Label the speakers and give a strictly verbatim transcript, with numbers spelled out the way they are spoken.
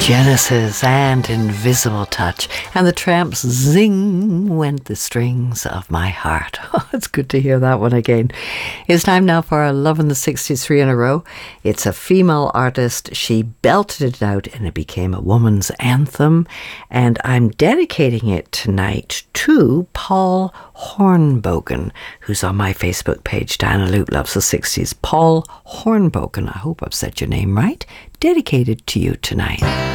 Speaker 1: Genesis and Invisible Touch, and the Tramps' Zing went the strings of my heart. Oh, it's good to hear that one again. It's time now for our Love in the sixties three in a row. It's a female artist. She belted it out and it became a woman's anthem, and I'm dedicating it tonight to Paul Hornbogen, who's on my Facebook page, Diana Luke Loves the sixties. Paul Hornbogen, I hope I've said your name right. Dedicated to you tonight.